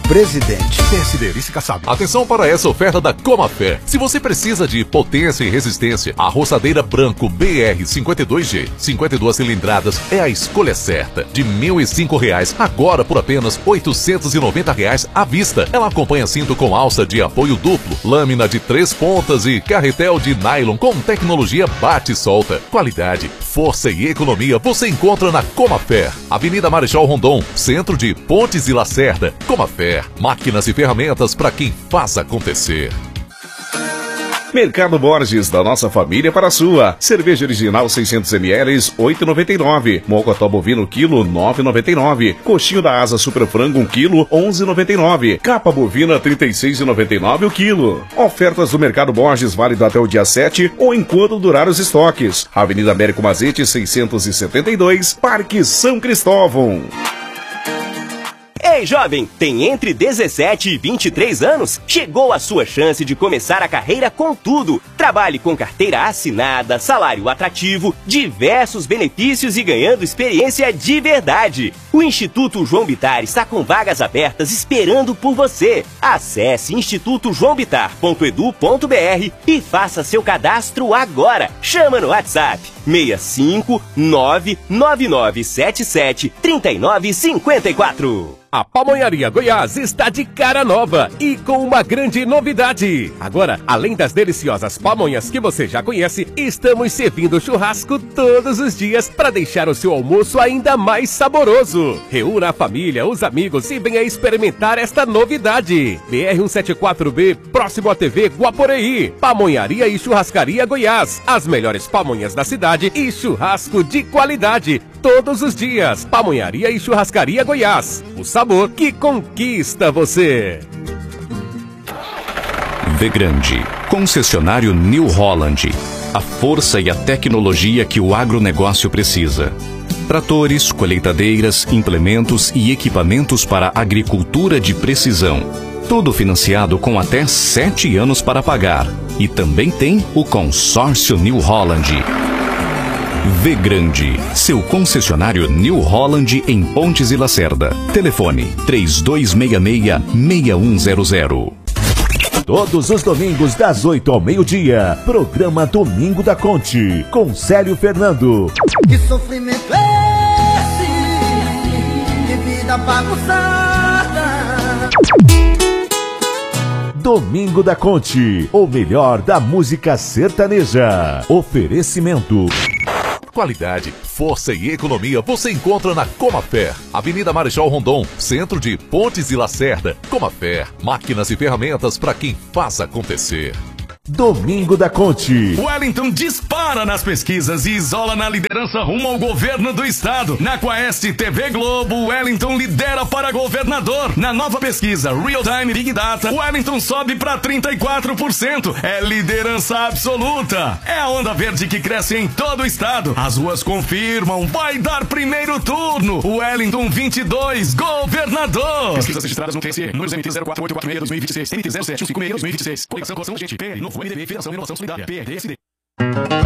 Presidente. PSD, vice-caçado. Atenção para essa oferta da Comafé. Se você precisa de potência e resistência, a roçadeira branco BR-52G, 52 cilindradas, é a escolha certa. De R$ 1.005, agora por apenas R$ 890 à vista. Ela acompanha cinto com alça de apoio duplo, lâmina de 3 pontas e carretel de nylon com tecnologia bate-solta. Qualidade, força e economia você encontra na Comafé. Avenida Marechal Rondon, centro de Pontes e Lacerda. Comafé, máquinas e ferramentas para quem faz acontecer. Mercado Borges, da nossa família para a sua. Cerveja original 600 ml, R$ 8,99. Mocotó bovino quilo, R$ 9,99. Coxinho da asa super frango 1 quilo, R$ 11,99. Capa bovina, R$ 36,99 o quilo. Ofertas do Mercado Borges, válido até o dia 7 ou enquanto durar os estoques. Avenida Américo Mazete, 672, Parque São Cristóvão. Ei, jovem, tem entre 17 e 23 anos? Chegou a sua chance de começar a carreira com tudo. Trabalhe com carteira assinada, salário atrativo, diversos benefícios e ganhando experiência de verdade. O Instituto João Bittar está com vagas abertas esperando por você. Acesse institutojoãobitar.edu.br e faça seu cadastro agora. Chama no WhatsApp 65 99977 3954. A Pamonharia Goiás está de cara nova e com uma grande novidade. Agora, além das deliciosas pamonhas que você já conhece, estamos servindo churrasco todos os dias para deixar o seu almoço ainda mais saboroso. Reúna a família, os amigos e venha experimentar esta novidade. BR-174B, próximo à TV Guaporei. Pamonharia e Churrascaria Goiás. As melhores pamonhas da cidade e churrasco de qualidade. Todos os dias. Pamonharia e Churrascaria Goiás. O sabor que conquista você. Vegrande, concessionário New Holland. A força e a tecnologia que o agronegócio precisa. Tratores, colheitadeiras, implementos e equipamentos para agricultura de precisão. Tudo financiado com até 7 anos para pagar. E também tem o consórcio New Holland. Vegrande, seu concessionário New Holland em Pontes e Lacerda. Telefone 3266-6100. Todos os domingos das 8 ao meio-dia, programa Domingo da Conte, com Célio Fernando. Que sofrimento é esse? Que vida bagunçada. Domingo da Conte, o melhor da música sertaneja. Oferecimento. Qualidade, força e economia você encontra na Comafé. Avenida Marechal Rondon, centro de Pontes e Lacerda. Comafé, máquinas e ferramentas para quem faz acontecer. Domingo da Conte. Wellington dispara nas pesquisas e isola na liderança rumo ao governo do estado. Na Quaest TV Globo, Wellington lidera para governador. Na nova pesquisa Real Time Big Data, Wellington sobe para 34%. É liderança absoluta. É a onda verde que cresce em todo o estado. As ruas confirmam, vai dar primeiro turno. Wellington 22, governador. Pesquisas registradas no TSE. Números MT 04846-2026. NT 07156-2026. Coligação Coração Gente. PR, Novo MDB, Federação Inovação Solidária. PRDSD.